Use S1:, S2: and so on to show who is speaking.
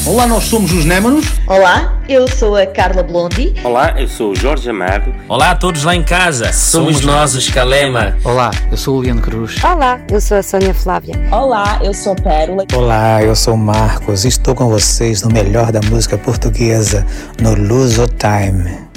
S1: Olá, nós somos os Némanos.
S2: Olá, eu sou a Carla Blondi.
S3: Olá, eu sou o Jorge Amado.
S4: Olá a todos lá em casa, somos nós os Calema.
S5: Olá, eu sou o Leandro Cruz.
S6: Olá, eu sou a Sónia Flávia.
S7: Olá, eu sou Pérola.
S8: Olá, eu sou o Marcos e estou com vocês no melhor da música portuguesa, no Luso Time.